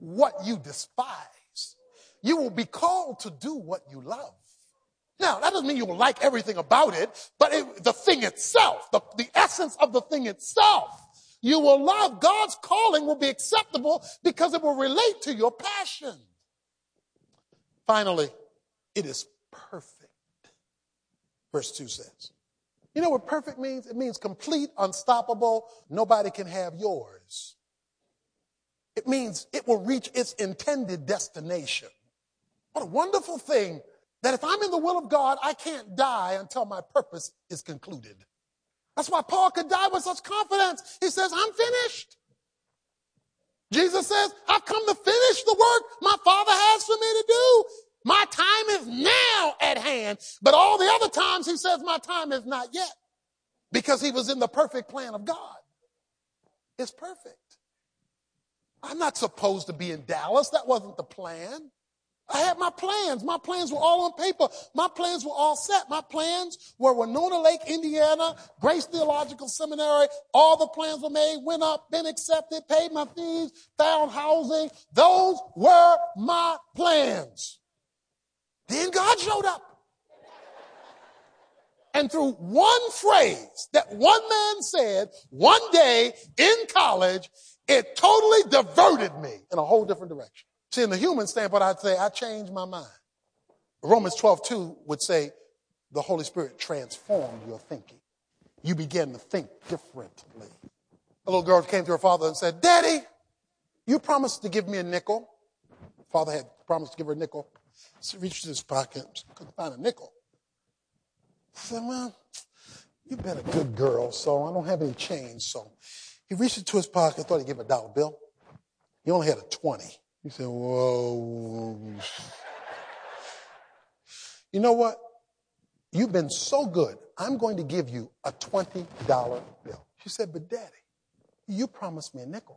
what you despise. You will be called to do what you love. Now, that doesn't mean you will like everything about it, but the thing itself, the essence of the thing itself, you will love. God's calling will be acceptable because it will relate to your passion. Finally, it is perfect. Verse 2 says, you know what perfect means? It means complete, unstoppable. Nobody can have yours. It means it will reach its intended destination. What a wonderful thing that if I'm in the will of God, I can't die until my purpose is concluded. That's why Paul could die with such confidence. He says, I'm finished. Jesus says, I've come to finish the work my Father has for me to do. My time is now at hand. But all the other times he says my time is not yet. Because he was in the perfect plan of God. It's perfect. I'm not supposed to be in Dallas. That wasn't the plan. I had my plans. My plans were all on paper. My plans were all set. My plans were Winona Lake, Indiana, Grace Theological Seminary. All the plans were made, went up, been accepted, paid my fees, found housing. Those were my plans. Then God showed up. And through one phrase that one man said one day in college, it totally diverted me in a whole different direction. See, in the human standpoint, I'd say I changed my mind. Romans 12:2 would say the Holy Spirit transformed your thinking. You began to think differently. A little girl came to her father and said, Daddy, you promised to give me a nickel. Father had promised to give her a nickel. She reached in his pocket, couldn't find a nickel. He said, well, you've been a good girl, so I don't have any change. So he reached into his pocket, thought he'd give a dollar bill. He only had a 20. He said, whoa. You know what? You've been so good. I'm going to give you a $20 bill. She said, but Daddy, you promised me a nickel.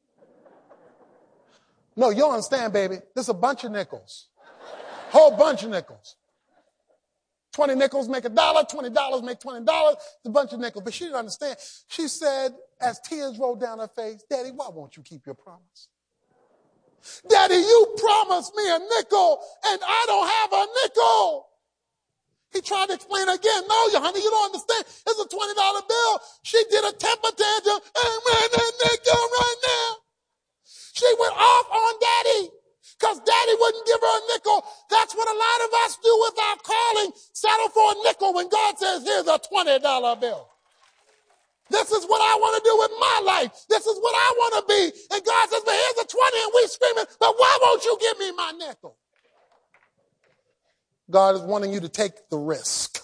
No, you don't understand, baby. There's a bunch of nickels. Whole bunch of nickels. 20 nickels make $1, $20 make $20. It's a bunch of nickels. But she didn't understand. She said, as tears rolled down her face, Daddy, why won't you keep your promise? Daddy, you promised me a nickel, and I don't have a nickel. He tried to explain again. No, honey, you don't understand. It's a $20 bill. She did a temper tantrum and ran that nickel right now. She went off on Daddy because Daddy wouldn't give her a nickel. That's what a lot of us do with our calling. Settle for a nickel when God says, here's a $20 bill. This is what I want to do with my life. This is what I want to be. And God says, but here's a 20, and we screaming, but why won't you give me my nickel? God is wanting you to take the risk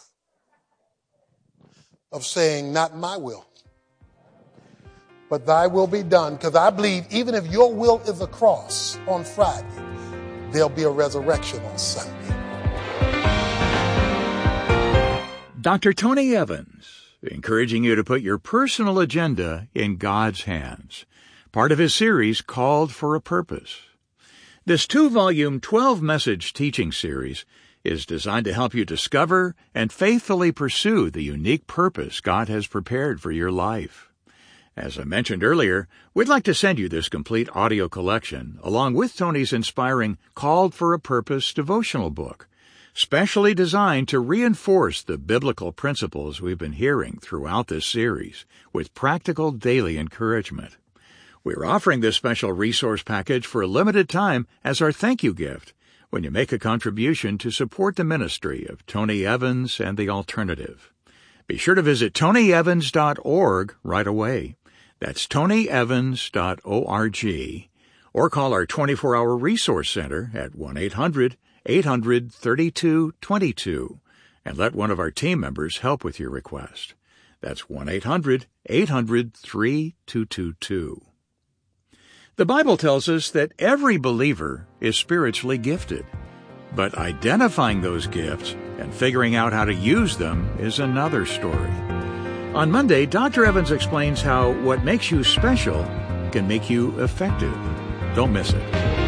of saying, not my will, but thy will be done. Because I believe even if your will is a cross on Friday, there'll be a resurrection on Sunday. Dr. Tony Evans, encouraging you to put your personal agenda in God's hands. Part of his series, Called for a Purpose. This 2-volume, 12-message teaching series is designed to help you discover and faithfully pursue the unique purpose God has prepared for your life. As I mentioned earlier, we'd like to send you this complete audio collection, along with Tony's inspiring Called for a Purpose devotional book, specially designed to reinforce the biblical principles we've been hearing throughout this series with practical daily encouragement. We're offering this special resource package for a limited time as our thank you gift when you make a contribution to support the ministry of Tony Evans and the Alternative. Be sure to visit tonyevans.org right away. That's tonyevans.org, or call our 24-hour resource center at 1-800-800-3222 and let one of our team members help with your request. That's 1-800-800-3222. The Bible tells us that every believer is spiritually gifted, but identifying those gifts and figuring out how to use them is another story. On Monday, Dr. Evans explains how what makes you special can make you effective. Don't miss it.